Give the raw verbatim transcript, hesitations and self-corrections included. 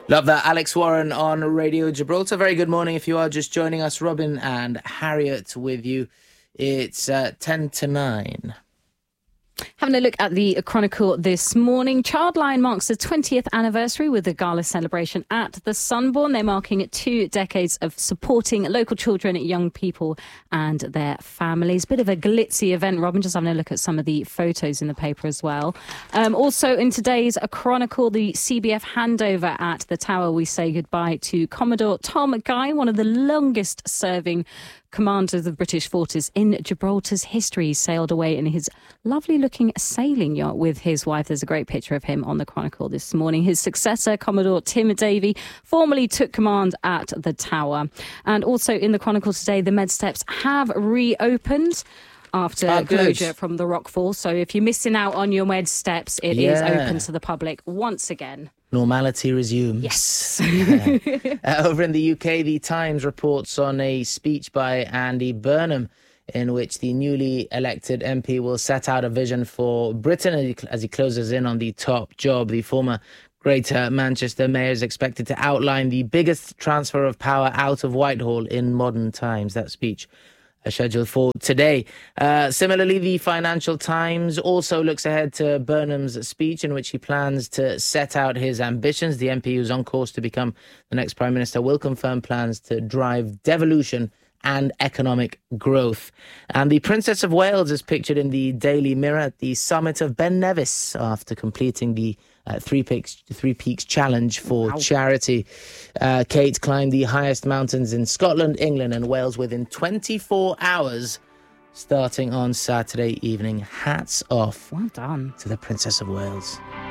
Love that. Alex Warren on Radio Gibraltar. Very good morning if you are just joining us. Robin and Harriet with you. It's uh, ten to nine. Having a look at the Chronicle this morning, Childline marks the twentieth anniversary with the gala celebration at the Sunbourne. They're marking two decades of supporting local children, young people and their families. Bit of a glitzy event, Robin, just having a look at some of the photos in the paper as well. Um, also in today's Chronicle, the C B F handover at the Tower. We say goodbye to Commodore Tom Guy, one of the longest serving commanders of British forces in Gibraltar's history. He sailed away in his lovely-looking sailing yacht with his wife. There's a great picture of him on the Chronicle this morning. His successor, Commodore Tim Davey, formally took command at the Tower. And also in the Chronicle today, the Med Steps have reopened after oh, closure from the rockfall. So if you're missing out on your Med Steps, it yeah. is open to the public once again. Normality resumes. Yes. yeah. uh, over in the U K, the Times reports on a speech by Andy Burnham in which the newly elected M P will set out a vision for Britain as he, as he closes in on the top job. The former Greater Manchester Mayor is expected to outline the biggest transfer of power out of Whitehall in modern times. That speech scheduled for today. Uh, similarly, the Financial Times also looks ahead to Burnham's speech in which he plans to set out his ambitions. The M P, who's on course to become the next Prime Minister, will confirm plans to drive devolution and economic growth. And the Princess of Wales is pictured in the Daily Mirror at the summit of Ben Nevis after completing the uh, Three Peaks Three Peaks Challenge for wow. charity. Uh, Kate climbed the highest mountains in Scotland, England and Wales within twenty-four hours, starting on Saturday evening. Hats off well done to the Princess of Wales.